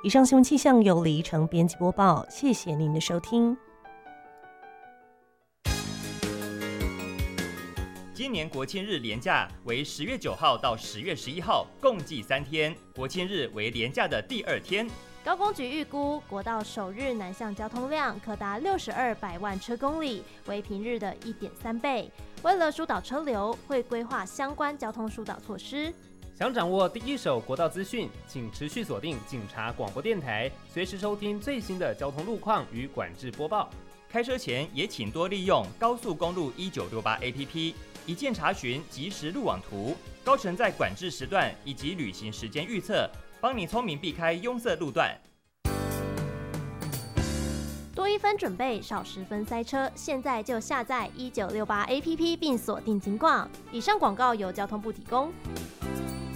以上新闻气象由李依晨编辑播报，谢谢您的收听。 今年国庆日连假为10月9号到10月11号，共计3天。国庆日为连假的第2天。 高工局预估，国道首日南向交通量可达62百万车公里，为平日的1.3倍。为了疏导车流，会规划相关交通疏导措施。 想掌握第一手国道资讯，请持续锁定警察广播电台，随时收听最新的交通路况与管制播报。 开车前也请多利用高速公路1968 APP， 一键查询即时路网图、高乘载管制时段以及旅行时间预测，帮你聪明避开拥塞路段。 多1分准备，少10分塞车。现在就下载1968 APP 并锁定警广。以上广告由交通部提供。